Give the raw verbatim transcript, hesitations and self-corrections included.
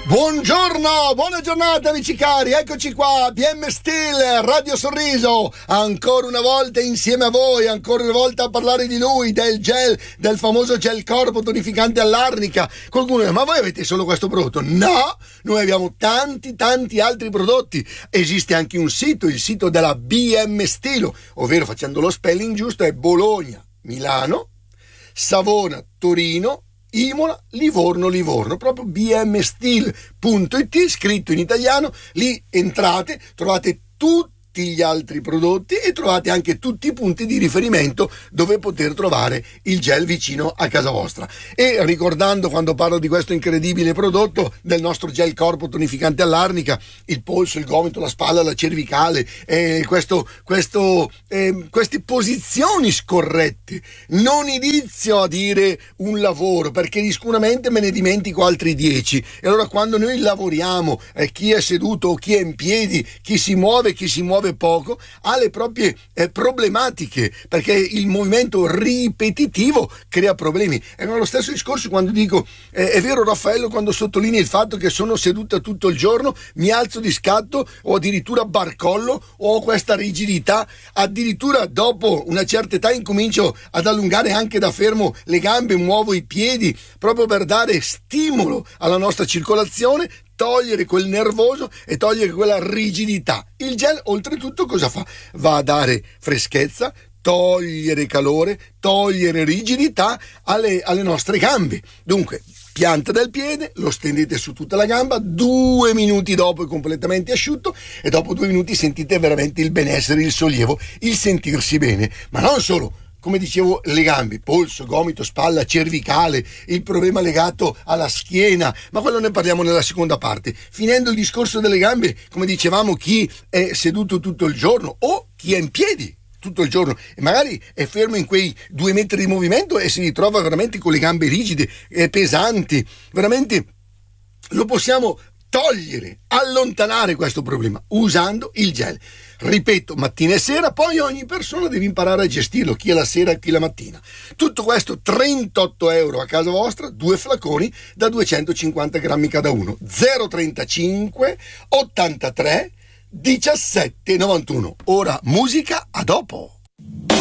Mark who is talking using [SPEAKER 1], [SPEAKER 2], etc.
[SPEAKER 1] Buongiorno, buona giornata amici cari, eccoci qua, B M Steel, Radio Sorriso, ancora una volta insieme a voi, ancora una volta a parlare di lui, del gel, del famoso gel corpo tonificante all'arnica. Qualcuno dice, ma voi avete solo questo prodotto? No, noi abbiamo tanti tanti altri prodotti, esiste anche un sito, il sito della B M Steel, ovvero facendo lo spelling giusto è Bologna, Milano, Savona, Torino, Imola, Livorno, Livorno, proprio b m steel punto i t, scritto in italiano. Lì entrate, trovate tutti gli altri prodotti e trovate anche tutti i punti di riferimento dove poter trovare il gel vicino a casa vostra. E ricordando, quando parlo di questo incredibile prodotto, del nostro gel corpo tonificante all'arnica, il polso, il gomito, la spalla, la cervicale, eh, questo, questo, eh, queste posizioni scorrette, non inizio a dire un lavoro perché sicuramente me ne dimentico altri dieci, e allora quando noi lavoriamo, eh, chi è seduto o chi è in piedi, chi si muove, chi si muove poco, ha le proprie eh, problematiche, perché il movimento ripetitivo crea problemi. È lo stesso discorso quando dico eh, è vero Raffaello quando sottolinea il fatto che sono seduta tutto il giorno, mi alzo di scatto o addirittura barcollo o ho questa rigidità, addirittura dopo una certa età incomincio ad allungare anche da fermo le gambe, muovo i piedi proprio per dare stimolo alla nostra circolazione, togliere quel nervoso e togliere quella rigidità. Il gel oltretutto cosa fa? Va a dare freschezza, togliere calore, togliere rigidità alle, alle nostre gambe. Dunque, pianta del piede, lo stendete su tutta la gamba, due minuti dopo è completamente asciutto e dopo due minuti sentite veramente il benessere, il sollievo, il sentirsi bene. Ma non solo, come dicevo, le gambe, polso, gomito, spalla, cervicale, il problema legato alla schiena, ma quello ne parliamo nella seconda parte. Finendo il discorso delle gambe, come dicevamo, chi è seduto tutto il giorno o chi è in piedi tutto il giorno e magari è fermo in quei due metri di movimento e si ritrova veramente con le gambe rigide e pesanti, veramente lo possiamo togliere, allontanare questo problema usando il gel. Ripeto, mattina e sera, poi ogni persona deve imparare a gestirlo, chi è la sera e chi la mattina. Tutto questo trentotto euro a casa vostra, due flaconi da duecentocinquanta grammi cada uno. zero trentacinque ottantatré diciassette novantuno. Ora musica, a dopo.